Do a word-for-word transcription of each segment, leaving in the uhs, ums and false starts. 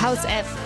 House F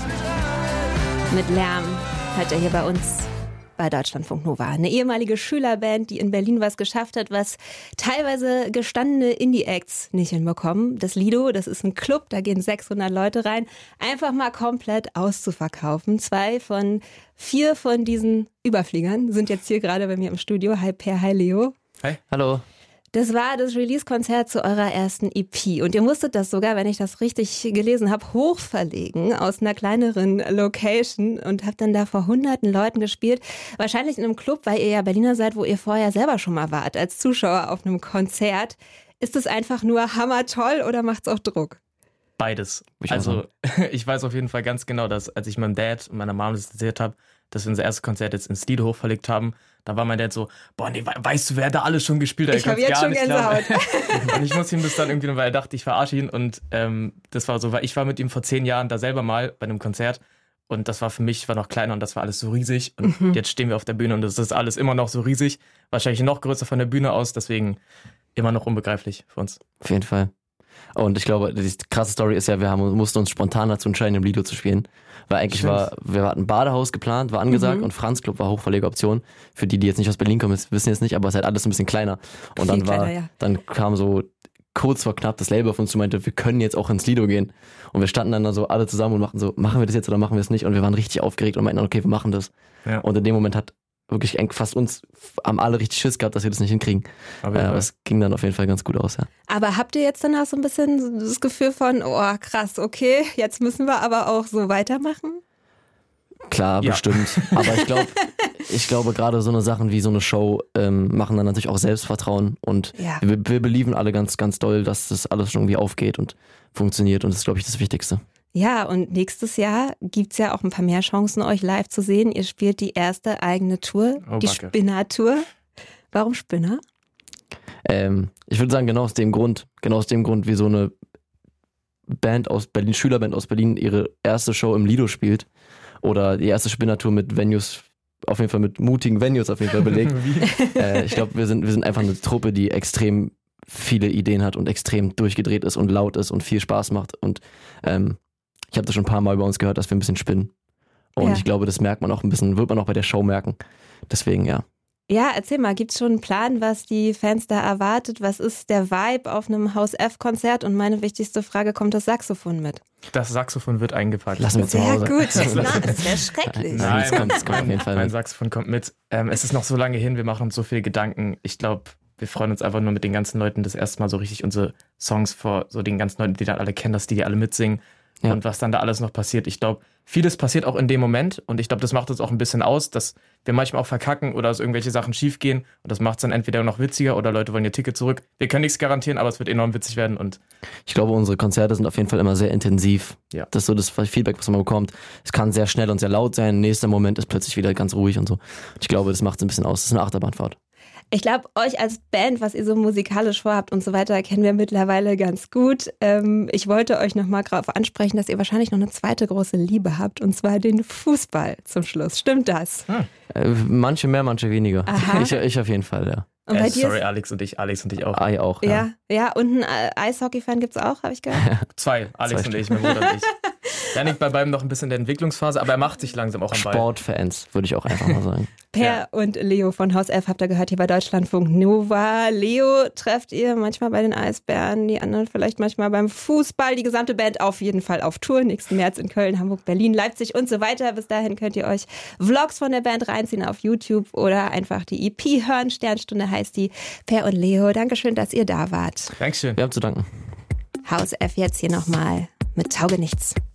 mit Lärm hört er hier bei uns bei Deutschlandfunk Nova. Eine ehemalige Schülerband, die in Berlin was geschafft hat, was teilweise gestandene Indie-Acts nicht hinbekommen. Das Lido, das ist ein Club, da gehen sechshundert Leute rein. Einfach mal komplett auszuverkaufen. Zwei von vier von diesen Überfliegern sind jetzt hier gerade bei mir im Studio. Hi Per, hi Leo. Hi. Hallo. Das war das Release-Konzert zu eurer ersten E P. Und ihr musstet das sogar, wenn ich das richtig gelesen habe, hochverlegen aus einer kleineren Location und habt dann da vor hunderten Leuten gespielt. Wahrscheinlich in einem Club, weil ihr ja Berliner seid, wo ihr vorher selber schon mal wart, als Zuschauer auf einem Konzert. Ist es einfach nur hammertoll oder macht's auch Druck? Beides. Also ich weiß auf jeden Fall ganz genau, dass als ich meinem Dad und meiner Mom das erzählt habe, dass wir unser erstes Konzert jetzt ins Lido hochverlegt haben, da war mein Dad so, boah, nee, weißt du, wer da alles schon gespielt hat? Ich, ich habe jetzt schon Gänsehaut. Und ich muss ihm das dann irgendwie, weil er dachte, ich verarsche ihn. Und ähm, das war so, weil ich war mit ihm vor zehn Jahren da selber mal bei einem Konzert. Und das war für mich, ich war noch kleiner und das war alles so riesig. Und mhm. jetzt stehen wir auf der Bühne und das ist alles immer noch so riesig. Wahrscheinlich noch größer von der Bühne aus, deswegen immer noch unbegreiflich für uns. Auf jeden Fall. Und ich glaube, die krasse Story ist ja, wir haben, mussten uns spontan dazu entscheiden, im Lido zu spielen. Weil eigentlich Stimmt. war, wir hatten ein Badehaus geplant, war angesagt mhm. und Franz Club war Hochverlegeoption. Für die, die jetzt nicht aus Berlin kommen, wissen jetzt nicht, aber es ist halt alles ein bisschen kleiner. Und Viel dann war, kleiner, ja. dann kam so kurz vor knapp das Label auf uns zu, meinte, wir können jetzt auch ins Lido gehen. Und wir standen dann da so alle zusammen und machten so, machen wir das jetzt oder machen wir es nicht? Und wir waren richtig aufgeregt und meinten, okay, wir machen das. Ja. Und in dem Moment hat wirklich fast uns, haben alle richtig Schiss gehabt, dass wir das nicht hinkriegen. Aber ja, es ging dann auf jeden Fall ganz gut aus, ja. Aber habt ihr jetzt danach so ein bisschen das Gefühl von, oh krass, okay, jetzt müssen wir aber auch so weitermachen? Klar, ja. bestimmt. Aber ich glaube, ich glaube gerade so eine Sachen wie so eine Show ähm, machen dann natürlich auch Selbstvertrauen und ja. wir, wir belieben alle ganz, ganz doll, dass das alles schon irgendwie aufgeht und funktioniert und das ist, glaube ich, das Wichtigste. Ja, und nächstes Jahr gibt es ja auch ein paar mehr Chancen, euch live zu sehen. Ihr spielt die erste eigene Tour, oh, die Backe. Spinner-Tour. Warum Spinner? Ähm, ich würde sagen, genau aus dem Grund, genau aus dem Grund, wie so eine Band aus Berlin, Schülerband aus Berlin ihre erste Show im Lido spielt oder die erste Spinner-Tour mit Venues, auf jeden Fall mit mutigen Venues auf jeden Fall belegt. äh, ich glaube, wir sind, wir sind einfach eine Truppe, die extrem viele Ideen hat und extrem durchgedreht ist und laut ist und viel Spaß macht und ähm, ich habe das schon ein paar Mal bei uns gehört, dass wir ein bisschen spinnen. Und ja. ich glaube, das merkt man auch ein bisschen, wird man auch bei der Show merken. Deswegen, ja. Ja, erzähl mal, gibt's schon einen Plan, was die Fans da erwartet? Was ist der Vibe auf einem House F-Konzert? Und meine wichtigste Frage, kommt das Saxophon mit? Das Saxophon wird eingepackt. Lassen wir zu Hause. Sehr gut. Na, das wäre schrecklich. Nein, das kommt, das kommt auf jeden Fall mit. Mein Saxophon kommt mit. Ähm, es ist noch so lange hin, wir machen uns so viele Gedanken. Ich glaube, wir freuen uns einfach nur mit den ganzen Leuten das erste Mal so richtig unsere Songs vor so den ganzen Leuten, die dann alle kennen, dass die die alle mitsingen. Ja. Und was dann da alles noch passiert. Ich glaube, vieles passiert auch in dem Moment und ich glaube, das macht uns auch ein bisschen aus, dass wir manchmal auch verkacken oder dass irgendwelche Sachen schief gehen und das macht es dann entweder noch witziger oder Leute wollen ihr Ticket zurück. Wir können nichts garantieren, aber es wird enorm witzig werden. Und ich glaube, unsere Konzerte sind auf jeden Fall immer sehr intensiv. Ja. Das ist so das Feedback, was man bekommt. Es kann sehr schnell und sehr laut sein, nächster Moment ist plötzlich wieder ganz ruhig und so. Ich glaube, das macht es ein bisschen aus. Das ist eine Achterbahnfahrt. Ich glaube, euch als Band, was ihr so musikalisch vorhabt und so weiter, kennen wir mittlerweile ganz gut. Ähm, ich wollte euch nochmal darauf ansprechen, dass ihr wahrscheinlich noch eine zweite große Liebe habt, und zwar den Fußball zum Schluss. Stimmt das? Hm. Äh, manche mehr, manche weniger. Ich, ich auf jeden Fall, ja. Und bei äh, dir sorry, Alex und ich, Alex und ich auch. Ah, ich auch, ja. Ja, ja, und einen Eishockey-Fan gibt's auch, habe ich gehört. Zwei, Alex Zwei und ich, mein Bruder und ich. Janik bei beidem noch ein bisschen in der Entwicklungsphase, aber er macht sich langsam auch am Ball. Sportfans, würde ich auch einfach mal sagen. Per ja. und Leo von House F habt ihr gehört hier bei Deutschlandfunk Nova. Leo trefft ihr manchmal bei den Eisbären, die anderen vielleicht manchmal beim Fußball. Die gesamte Band auf jeden Fall auf Tour. Nächsten März in Köln, Hamburg, Berlin, Leipzig und so weiter. Bis dahin könnt ihr euch Vlogs von der Band reinziehen auf YouTube oder einfach die E P hören. Sternstunde heißt die. Per und Leo, Dankeschön, dass ihr da wart. Dankeschön. Wir haben zu danken. House F jetzt hier nochmal mit Taugenichts.